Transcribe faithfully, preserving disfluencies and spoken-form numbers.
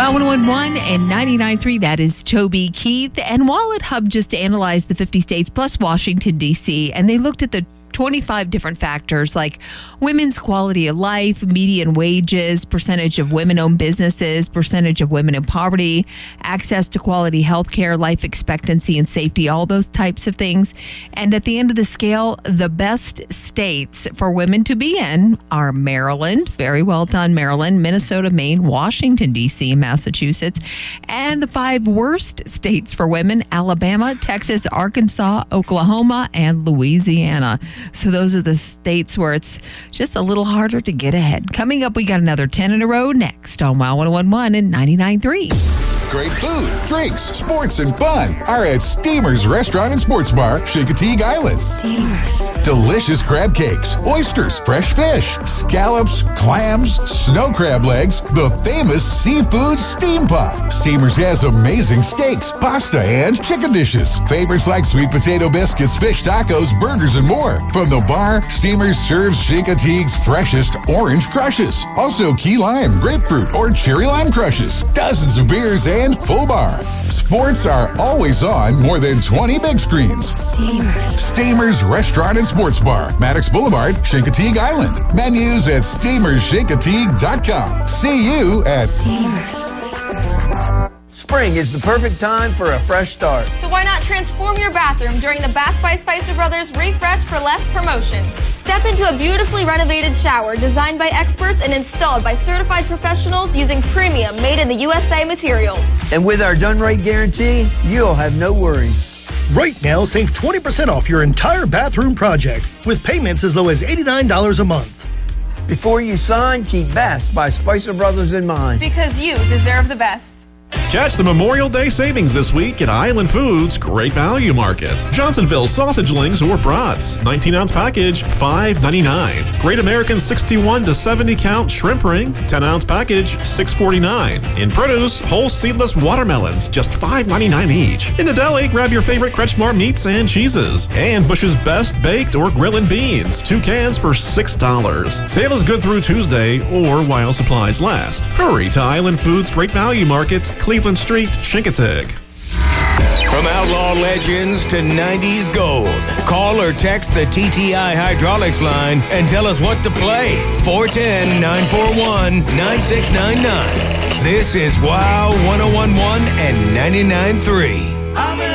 Wow one oh one point one and ninety-nine point three, that is Toby Keith. And Wallet Hub just analyzed the fifty states plus Washington, D C, and they looked at the twenty-five different factors like women's quality of life, median wages, percentage of women-owned businesses, percentage of women in poverty, access to quality health care, life expectancy and safety, all those types of things. And at the end of the scale, the best states for women to be in are Maryland, very well done, Maryland, Minnesota, Maine, Washington, D C, Massachusetts, and the five worst states for women, Alabama, Texas, Arkansas, Oklahoma, and Louisiana. So those are the states where it's just a little harder to get ahead. Coming up, we got another ten in a row next on Wow one oh one point one and ninety-nine point three. Great food, drinks, sports, and fun are at Steamer's Restaurant and Sports Bar, Chincoteague Island. Steamers. Delicious crab cakes, oysters, fresh fish, scallops, clams, snow crab legs, the famous seafood steam pot. Steamer's has amazing steaks, pasta, and chicken dishes. Favorites like sweet potato biscuits, fish tacos, burgers, and more. From the bar, Steamer's serves Chincoteague's freshest orange crushes. Also key lime, grapefruit, or cherry lime crushes. Dozens of beers and full bar. Sports are always on more than twenty big screens. Steamers. Steamer's Restaurant and Sports Bar, Maddox Boulevard, Chincoteague Island. Menus at steamers chincoteague dot com. See you at Steamers. Spring is the perfect time for a fresh start. So why not transform your bathroom during the Bath by Spicer Brothers Refresh for Less promotion? Step into a beautifully renovated shower designed by experts and installed by certified professionals using premium made in the U S A materials. And with our done right guarantee, you'll have no worries. Right now, save twenty percent off your entire bathroom project with payments as low as eighty-nine dollars a month. Before you sign, keep Bath by Spicer Brothers in mind. Because you deserve the best. Catch the Memorial Day savings this week at Island Foods Great Value Market. Johnsonville sausage links or brats, nineteen ounce package, five ninety-nine. Great American sixty-one to seventy count shrimp ring, ten ounce package, six forty-nine. In produce, whole seedless watermelons, just five ninety-nine each. In the deli, grab your favorite Kretschmar meats and cheeses. And Bush's Best Baked or Grillin' Beans, two cans for six dollars. Sale is good through Tuesday or while supplies last. Hurry to Island Foods Great Value Market, Cleveland Street, Chincoteague. From outlaw legends to nineties gold, call or text the T T I Hydraulics line and tell us what to play. four one zero, nine four one, nine six nine nine. This is Wow one oh one point one and ninety-nine point three.